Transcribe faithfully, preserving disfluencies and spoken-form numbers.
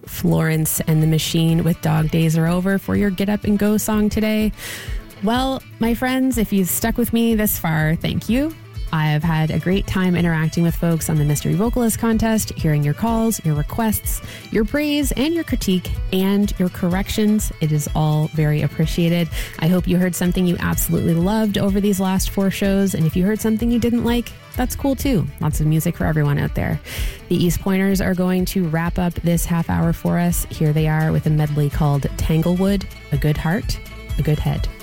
Florence and the Machine with Dog Days Are Over for your Get Up and Go song today. Well, my friends, if you've stuck with me this far, thank you. I have had a great time interacting with folks on the Mystery Vocalist Contest, hearing your calls, your requests, your praise, and your critique, and your corrections. It is all very appreciated. I hope you heard something you absolutely loved over these last four shows, and if you heard something you didn't like, that's cool too. Lots of music for everyone out there. The East Pointers are going to wrap up this half hour for us. Here they are with a medley called Tanglewood, A Good Heart, A Good Head.